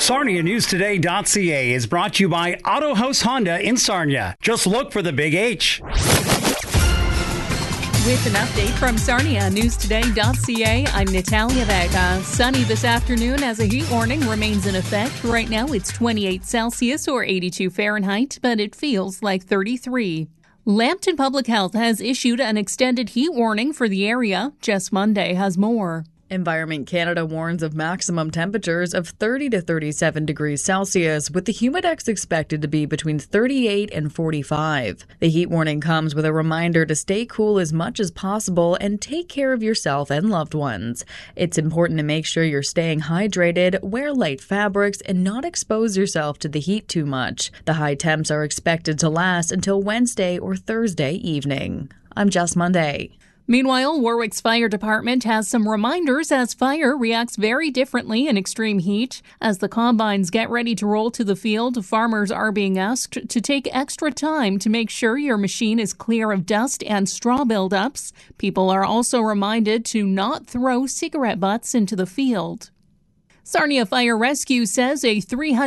SarniaNewsToday.ca is brought to you by Auto House Honda in Sarnia. Just look for the big H. With an update from SarniaNewsToday.ca, I'm Natalia Vega. Sunny this afternoon as a heat warning remains in effect. Right now it's 28 Celsius or 82 Fahrenheit, but it feels like 33. Lambton Public Health has issued an extended heat warning for the area. Jess Monday has more. Environment Canada warns of maximum temperatures of 30 to 37 degrees Celsius, with the humidex expected to be between 38 and 45. The heat warning comes with a reminder to stay cool as much as possible and take care of yourself and loved ones. It's important to make sure you're staying hydrated, wear light fabrics, and not expose yourself to the heat too much. The high temps are expected to last until Wednesday or Thursday evening. I'm Jess Monday. Meanwhile, Warwick's fire department has some reminders as fire reacts very differently in extreme heat. As the combines get ready to roll to the field, farmers are being asked to take extra time to make sure your machine is clear of dust and straw buildups. People are also reminded to not throw cigarette butts into the field. Sarnia Fire Rescue says a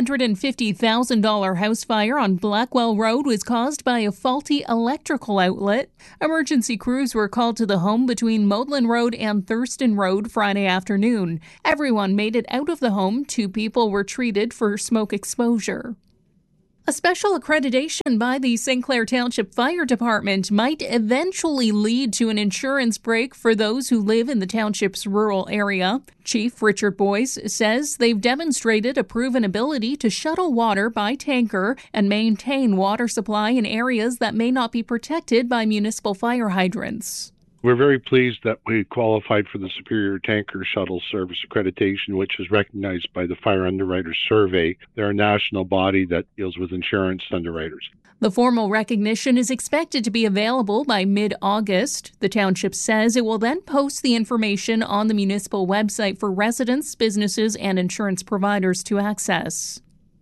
$350,000 house fire on Blackwell Road was caused by a faulty electrical outlet. Emergency crews were called to the home between Maudlin Road and Thurston Road Friday afternoon. Everyone made it out of the home. 2 people were treated for smoke exposure. A special accreditation by the St. Clair Township Fire Department might eventually lead to an insurance break for those who live in the township's rural area. Chief Richard Boyce says they've demonstrated a proven ability to shuttle water by tanker and maintain water supply in areas that may not be protected by municipal fire hydrants. We're very pleased that we qualified for the Superior Tanker Shuttle Service accreditation, which is recognized by the Fire Underwriters Survey. They're a national body that deals with insurance underwriters. The formal recognition is expected to be available by mid-August. The township says it will then post the information on the municipal website for residents, businesses, and insurance providers to access.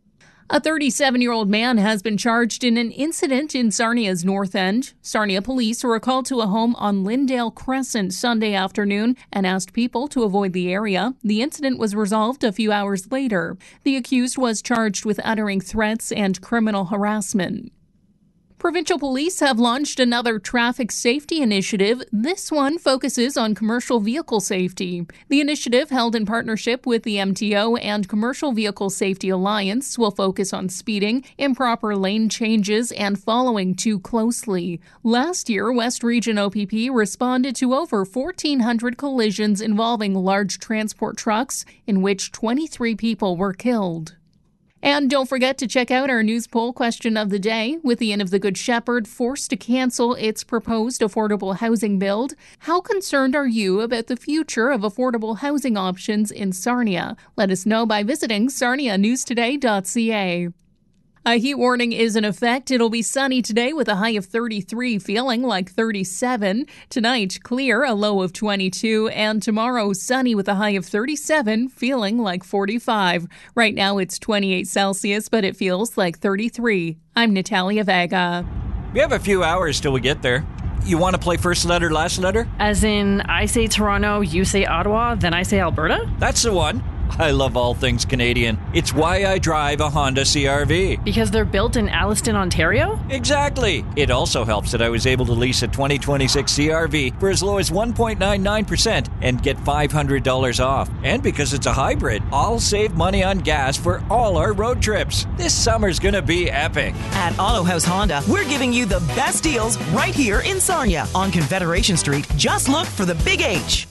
A 37-year-old man has been charged in an incident in Sarnia's North End. Sarnia police were called to a home on Lyndale Crescent Sunday afternoon and asked people to avoid the area. The incident was resolved a few hours later. The accused was charged with uttering threats and criminal harassment. Provincial police have launched another traffic safety initiative. This one focuses on commercial vehicle safety. The initiative, held in partnership with the MTO and Commercial Vehicle Safety Alliance, will focus on speeding, improper lane changes, and following too closely. Last year, West Region OPP responded to over 1,400 collisions involving large transport trucks, in which 23 people were killed. And don't forget to check out our news poll question of the day. With the Inn of the Good Shepherd forced to cancel its proposed affordable housing build, how concerned are you about the future of affordable housing options in Sarnia? Let us know by visiting SarniaNewsToday.ca. A heat warning is in effect. It'll be sunny today with a high of 33, feeling like 37. Tonight, clear, a low of 22. And tomorrow, sunny with a high of 37, feeling like 45. Right now, it's 28 Celsius, but it feels like 33. I'm Natalia Vega. We have a few hours till we get there. You want to play first letter, last letter? As in, I say Toronto, you say Ottawa, then I say Alberta? That's the one. I love all things Canadian. It's why I drive a Honda CR-V. Because they're built in Alliston, Ontario? Exactly. It also helps that I was able to lease a 2026 CR-V for as low as 1.99% and get $500 off. And because it's a hybrid, I'll save money on gas for all our road trips. This summer's gonna be epic. At Auto House Honda, we're giving you the best deals right here in Sarnia on Confederation Street. Just look for the Big H.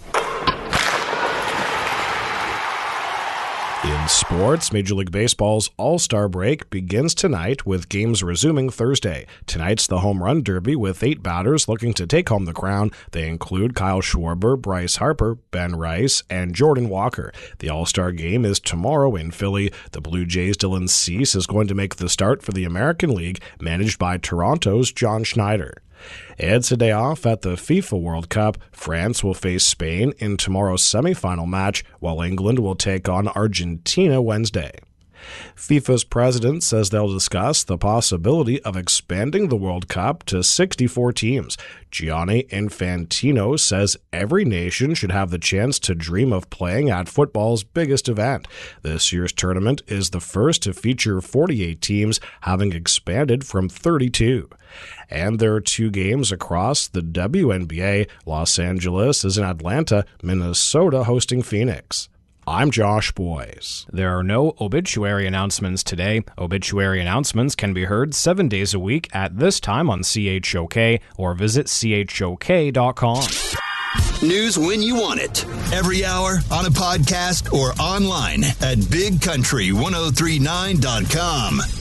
In sports, Major League Baseball's All-Star break begins tonight with games resuming Thursday. Tonight's the Home Run Derby with 8 batters looking to take home the crown. They include Kyle Schwarber, Bryce Harper, Ben Rice, and Jordan Walker. The All-Star game is tomorrow in Philly. The Blue Jays' Dylan Cease is going to make the start for the American League, managed by Toronto's John Schneider. It's a day off at the FIFA World Cup. France will face Spain in tomorrow's semifinal match, while England will take on Argentina Wednesday. FIFA's president says they'll discuss the possibility of expanding the World Cup to 64 teams. Gianni Infantino says every nation should have the chance to dream of playing at football's biggest event. This year's tournament is the first to feature 48 teams, having expanded from 32. And there are 2 games across the WNBA. Los Angeles is in Atlanta, Minnesota hosting Phoenix. I'm Josh Boyes. There are no obituary announcements today. Obituary announcements can be heard 7 days a week at this time on CHOK or visit chok.com. News when you want it. Every hour on a podcast or online at bigcountry1039.com.